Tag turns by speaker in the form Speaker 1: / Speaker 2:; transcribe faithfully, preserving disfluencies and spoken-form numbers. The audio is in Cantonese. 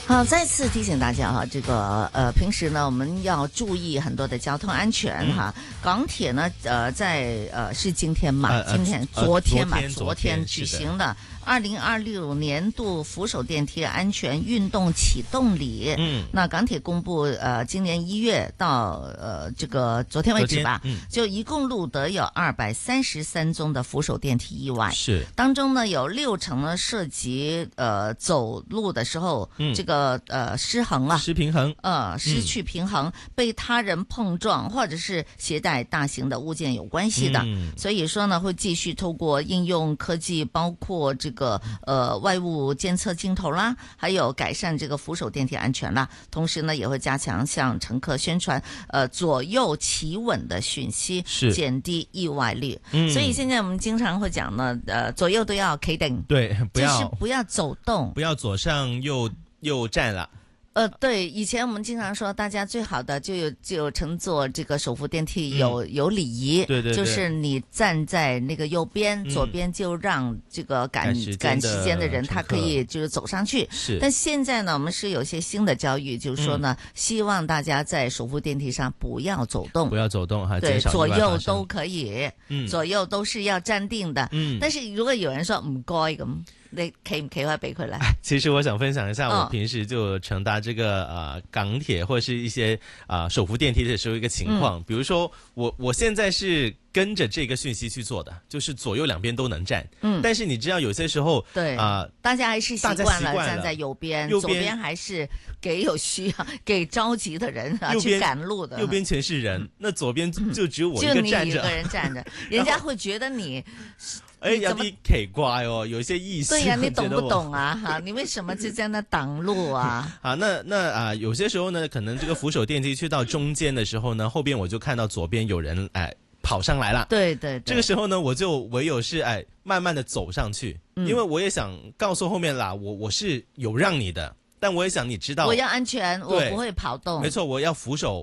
Speaker 1: 好，再次提醒大家哈，这个呃，平时呢我们要注意很多的交通安全哈。嗯、港铁呢，呃，在呃是今天嘛，呃、今天、呃、昨天嘛，
Speaker 2: 昨天
Speaker 1: 昨天举行的二零二六年度扶手电梯安全运动启动礼。嗯，那港鐵公布呃，今年一月到呃这个昨天為止吧，嗯、就一共錄得有二百三十三宗的扶手電梯意外，
Speaker 2: 是
Speaker 1: 當中呢有六成呢涉及呃走路的時候，嗯、這個。呃，失衡啊，
Speaker 2: 失平衡，
Speaker 1: 呃，失去平衡，嗯、被他人碰撞或者是攜帶大型的物件有關係的，嗯、所以說呢，會繼續透過應用科技，包括這個呃外物監測鏡頭啦，還有改善這個扶手電梯安全啦，同時呢，也會加強向乘客宣傳呃左右企穩的訊息，
Speaker 2: 是
Speaker 1: 減低意外率。嗯、所以現在我們經常會講呢，呃，左右都要企定，
Speaker 2: 對，不要
Speaker 1: 就是不要走動，
Speaker 2: 不要左上右。又站了，
Speaker 1: 呃，對，以前我們經常說，大家最好的就有就乘坐這個手扶電梯有、嗯、有禮儀，
Speaker 2: 對對對，
Speaker 1: 就是你站在那個右邊，嗯、左邊就讓這個趕趕時間的人他可以就是走上去。
Speaker 2: 是，
Speaker 1: 但現在呢，我們是有些新的教育，就是說呢，嗯、希望大家在手扶電梯上不要走動，
Speaker 2: 不要走動哈，
Speaker 1: 對，左右都可以，
Speaker 2: 嗯，
Speaker 1: 左右都是要站定的，嗯，但是如果有人說唔該咁。你企唔企開俾佢咧？
Speaker 2: 其實我想分享一下，我平時就乘搭這個呃港鐵或者是一些啊、呃、手扶電梯的時候一個情況，嗯、比如說我我現在是跟着這個訊息去做的，就是左右兩邊都能站。嗯，但是你知道有些時候
Speaker 1: 對啊，呃、大家還是習慣了站在右邊，右邊左邊還是給有需要、給着急的人啊去趕路的。
Speaker 2: 右邊全是人，那左邊就只有我一個站着，
Speaker 1: 就你一個人站着，人家會覺得你。
Speaker 2: 哎，有啲奇怪哦，有一些意思。
Speaker 1: 對呀、啊，你懂不懂啊？哈，你為什麼就在那擋路啊？
Speaker 2: 啊，那那啊，有些時候呢，可能這個扶手電梯去到中間的時候呢，後邊我就看到左邊有人哎跑上來了。
Speaker 1: 對對對，
Speaker 2: 這個時候呢，我就唯有是哎慢慢的走上去，嗯、因為我也想告訴後面啦，我我是有讓你的，但我也想你知道，
Speaker 1: 我要安全，我不會跑動。
Speaker 2: 沒錯，我要扶手。